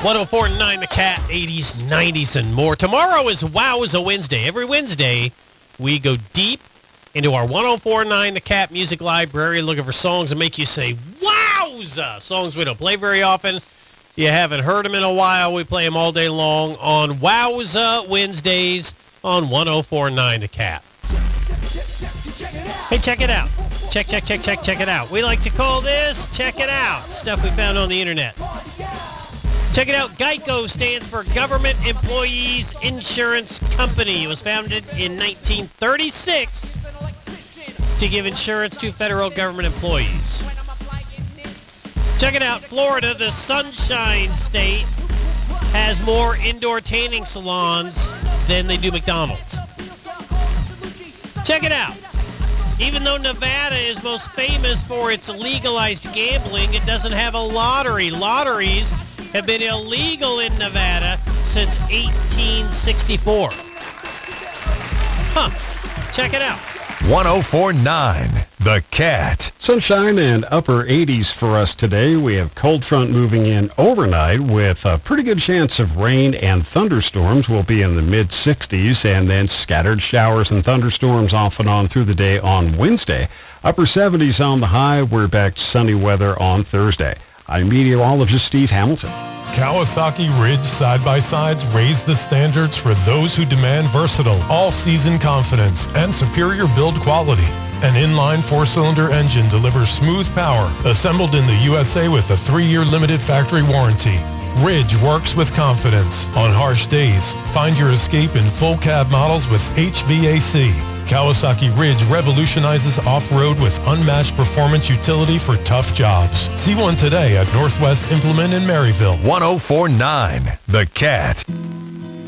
104.9 The Cat, 80s, 90s, and more. Tomorrow is Wowza Wednesday. Every Wednesday, we go deep into our 104.9 The Cat music library, looking for songs that make you say, wowza! Songs we don't play very often. You haven't heard them in a while. We play them all day long on Wowza Wednesdays on 104.9 The Cat. Hey, check it out. Check it out. We like to call this Check It Out. Stuff we found on the internet. Check it out. GEICO stands for Government Employees Insurance Company. It was founded in 1936 to give insurance to federal government employees. Check it out. Florida, the Sunshine State, has more indoor tanning salons than they do McDonald's. Check it out. Even though Nevada is most famous for its legalized gambling, it doesn't have a lottery. Lotteries have been illegal in Nevada since 1864. Check it out. 104.9 The Cat. Sunshine and upper 80s for us today. We have cold front moving in overnight with a pretty good chance of rain and thunderstorms. We'll be in the mid-60s, and then scattered showers and thunderstorms off and on through the day on Wednesday. Upper 70s on the high. We're back to sunny weather on Thursday. I'm meteorologist Steve Hamilton. Kawasaki Ridge side-by-sides raise the standards for those who demand versatile, all-season confidence and superior build quality. An inline four-cylinder engine delivers smooth power, assembled in the USA with a 3-year limited factory warranty. Ridge works with confidence. On harsh days, find your escape in full cab models with HVAC. Kawasaki Ridge revolutionizes off-road with unmatched performance utility for tough jobs. See one today at Northwest Implement in Maryville. 104.9 The Cat.